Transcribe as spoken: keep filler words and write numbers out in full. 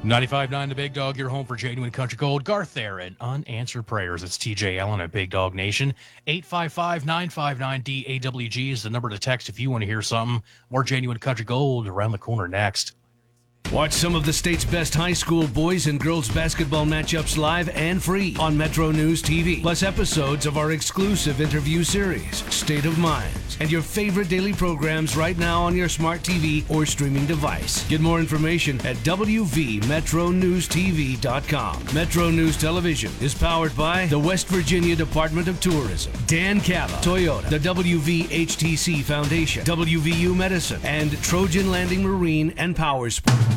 ninety-five point nine The Big Dog, your home for genuine country gold. Garth there and unanswered prayers. It's T J Allen at Big Dog Nation. eight five five, nine five nine, D A W G is the number to text if you want to hear something. More genuine country gold around the corner next. Watch some of the state's best high school boys and girls basketball matchups live and free on Metro News T V. Plus episodes of our exclusive interview series, State of Minds, and your favorite daily programs right now on your smart T V or streaming device. Get more information at w v metro news t v dot com. Metro News Television is powered by the West Virginia Department of Tourism, Dan Cava, Toyota, the W V H T C Foundation, W V U Medicine, and Trojan Landing Marine and Power Sports.